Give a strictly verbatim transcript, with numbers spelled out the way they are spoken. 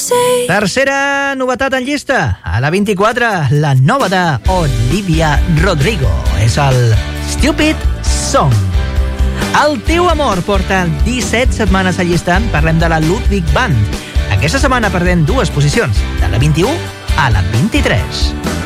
Tercera novetat en llista. A la vint-i-quatre, la nova de Olivia Rodrigo. És el Stupid Song. El teu amor porta disset setmanes a llista. Parlem de la Ludwig Band. Aquesta setmana perdem dues posicions, de la vint-i-u a la vint-i-tres.